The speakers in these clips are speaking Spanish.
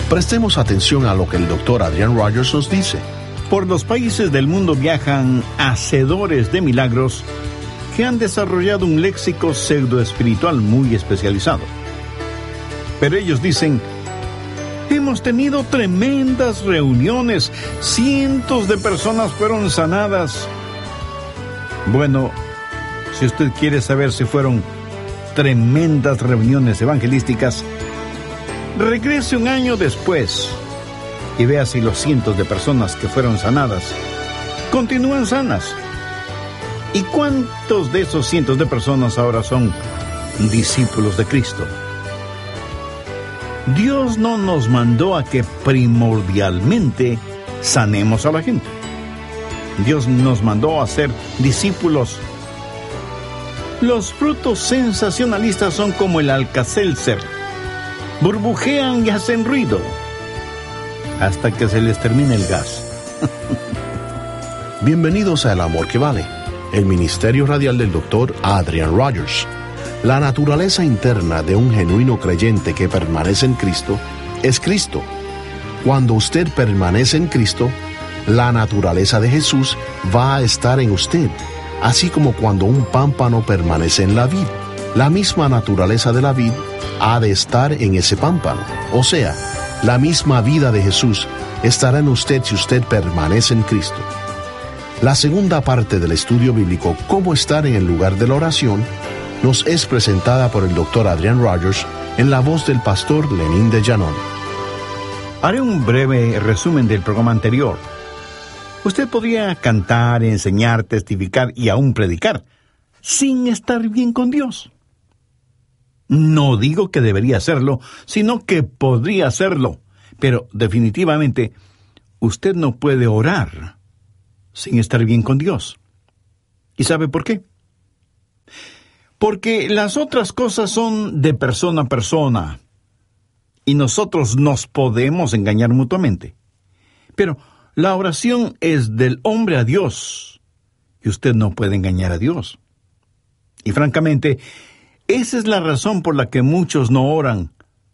Prestemos atención a lo que el Dr. Adrian Rogers nos dice. Por los países del mundo viajan hacedores de milagros que han desarrollado un léxico pseudoespiritual muy especializado. Pero ellos dicen: hemos tenido tremendas reuniones, cientos de personas fueron sanadas. Bueno, si usted quiere saber si fueron tremendas reuniones evangelísticas, regrese un año después y vea si los cientos de personas que fueron sanadas continúan sanas. ¿Y cuántos de esos cientos de personas ahora son discípulos de Cristo? Dios no nos mandó a que primordialmente sanemos a la gente. Dios nos mandó a ser discípulos. Los frutos sensacionalistas son como el Alka-Seltzer. Burbujean y hacen ruido hasta que se les termine el gas. Bienvenidos a El Amor que Vale, el ministerio radial del Dr. Adrian Rogers. La naturaleza interna de un genuino creyente que permanece en Cristo es Cristo. Cuando usted permanece en Cristo, la naturaleza de Jesús va a estar en usted, así como cuando un pámpano permanece en la vid. La misma naturaleza de la vid ha de estar en ese pámpano. O sea, la misma vida de Jesús estará en usted si usted permanece en Cristo. La segunda parte del estudio bíblico, Cómo estar en el lugar de la oración, nos es presentada por el Dr. Adrian Rogers en la voz del pastor Lenín de Llanón. Haré un breve resumen del programa anterior. Usted podría cantar, enseñar, testificar y aún predicar sin estar bien con Dios. No digo que debería hacerlo, sino que podría hacerlo. Pero definitivamente, usted no puede orar sin estar bien con Dios. ¿Y sabe por qué? Porque las otras cosas son de persona a persona, y nosotros nos podemos engañar mutuamente. Pero la oración es del hombre a Dios, y usted no puede engañar a Dios. Y francamente, esa es la razón por la que muchos no oran.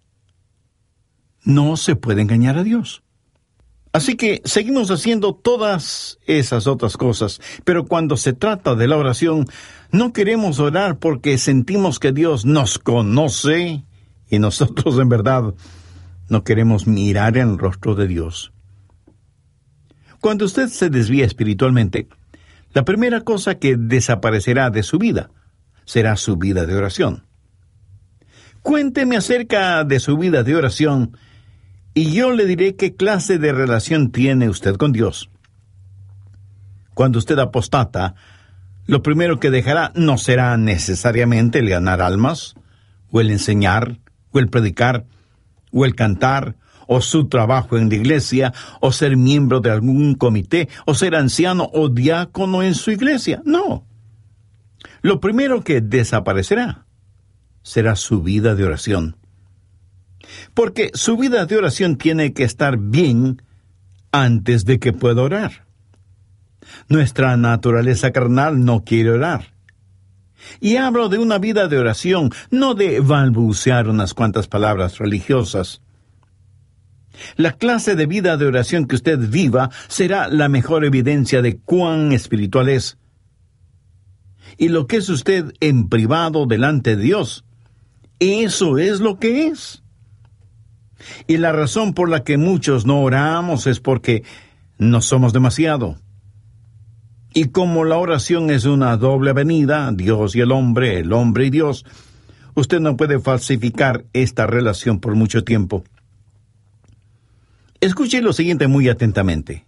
No se puede engañar a Dios. Así que seguimos haciendo todas esas otras cosas, pero cuando se trata de la oración, no queremos orar porque sentimos que Dios nos conoce y nosotros en verdad no queremos mirar en el rostro de Dios. Cuando usted se desvía espiritualmente, la primera cosa que desaparecerá de su vida será su vida de oración. Cuénteme acerca de su vida de oración y yo le diré qué clase de relación tiene usted con Dios. Cuando usted apostata, lo primero que dejará no será necesariamente el ganar almas, o el enseñar, o el predicar, o el cantar, o su trabajo en la iglesia, o ser miembro de algún comité, o ser anciano o diácono en su iglesia. No. Lo primero que desaparecerá será su vida de oración. Porque su vida de oración tiene que estar bien antes de que pueda orar. Nuestra naturaleza carnal no quiere orar. Y hablo de una vida de oración, no de balbucear unas cuantas palabras religiosas. La clase de vida de oración que usted viva será la mejor evidencia de cuán espiritual es. Y lo que es usted en privado delante de Dios, eso es lo que es. Y la razón por la que muchos no oramos es porque no somos demasiado. Y como la oración es una doble avenida, Dios y el hombre y Dios, usted no puede falsificar esta relación por mucho tiempo. Escuche lo siguiente muy atentamente.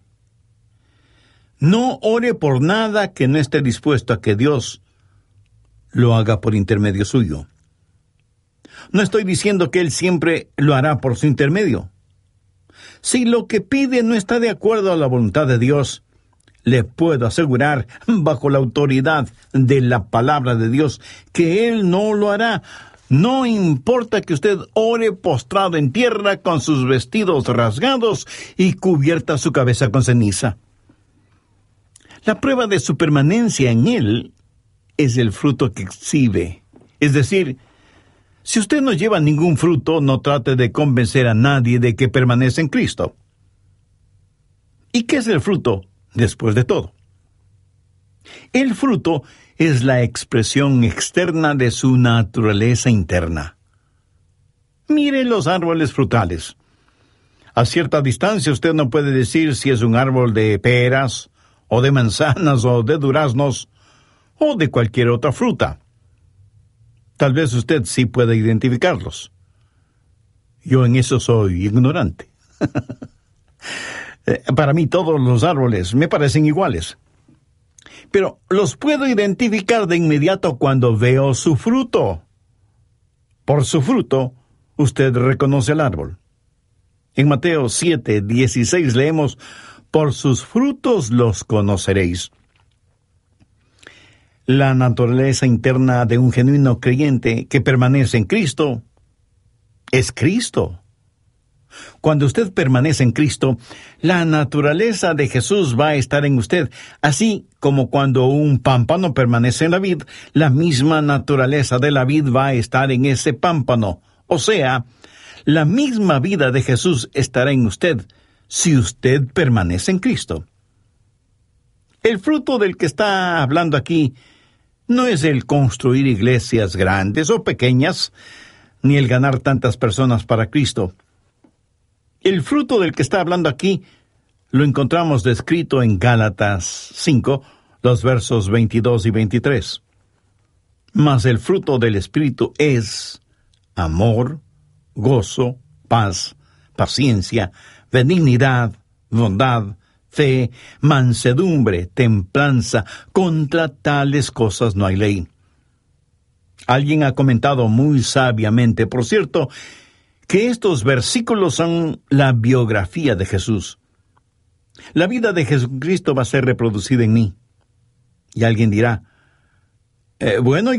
No ore por nada que no esté dispuesto a que Dios lo haga por intermedio suyo. No estoy diciendo que Él siempre lo hará por su intermedio. Si lo que pide no está de acuerdo a la voluntad de Dios, le puedo asegurar, bajo la autoridad de la palabra de Dios, que Él no lo hará. No importa que usted ore postrado en tierra con sus vestidos rasgados y cubierta su cabeza con ceniza. La prueba de su permanencia en Él es el fruto que exhibe. Es decir, Si usted no lleva ningún fruto, no trate de convencer a nadie de que permanece en Cristo. ¿Y qué es el fruto, después de todo? El fruto es la expresión externa de su naturaleza interna. Mire los árboles frutales. A cierta distancia usted no puede decir si es un árbol de peras, o de manzanas, o de duraznos, o de cualquier otra fruta. Tal vez usted sí pueda identificarlos. Yo en eso soy ignorante. Para mí todos los árboles me parecen iguales. Pero los puedo identificar de inmediato cuando veo su fruto. Por su fruto, usted reconoce el árbol. En Mateo 7:16 leemos, por sus frutos los conoceréis. La naturaleza interna de un genuino creyente que permanece en Cristo es Cristo. Cuando usted permanece en Cristo, la naturaleza de Jesús va a estar en usted, así como cuando un pámpano permanece en la vid, la misma naturaleza de la vid va a estar en ese pámpano. O sea, la misma vida de Jesús estará en usted si usted permanece en Cristo. El fruto del que está hablando aquí no es el construir iglesias grandes o pequeñas, ni el ganar tantas personas para Cristo. El fruto del que está hablando aquí lo encontramos descrito en Gálatas 5, los versos 22 y 23. Mas el fruto del Espíritu es amor, gozo, paz, paciencia, benignidad, bondad, fe, mansedumbre, templanza. Contra tales cosas no hay ley. Alguien ha comentado muy sabiamente, por cierto, que estos versículos son la biografía de Jesús. La vida de Jesucristo va a ser reproducida en mí. Y alguien dirá, bueno,